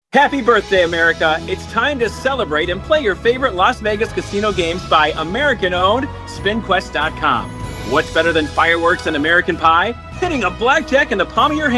Happy birthday, America. It's time to celebrate and play your favorite Las Vegas casino games by American-owned SpinQuest.com. What's better than fireworks and American pie? Hitting a blackjack in the palm of your hand